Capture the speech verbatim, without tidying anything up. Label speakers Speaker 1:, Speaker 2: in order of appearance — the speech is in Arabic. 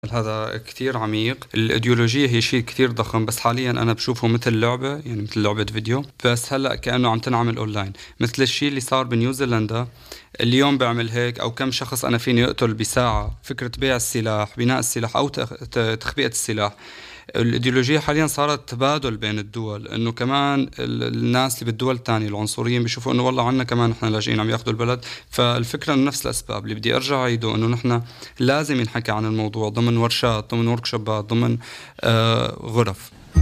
Speaker 1: هذا كتير عميق. الإيديولوجية هي شيء كتير ضخم، بس حاليا أنا بشوفه مثل لعبة، يعني مثل لعبة فيديو، بس هلأ كأنه عم تنعمل أونلاين، مثل الشيء اللي صار بنيوزيلندا. اليوم بعمل هيك، أو كم شخص أنا فيني أقتل بساعة. فكرة بيع السلاح، بناء السلاح، أو تخ- ت- تخبئة السلاح. الإيديولوجية حاليا صارت تبادل بين الدول، إنه كمان ال- الناس اللي بالدول الثانية العنصريين بيشوفوا إنه والله عنا كمان إحنا لاجئين عم ياخذوا البلد. فالفكرة إنه نفس الأسباب اللي بدي أرجع أعيده، إنه نحن لازم ينحكى عن الموضوع ضمن ورشات، ضمن وركشوبات، ضمن آه غرف.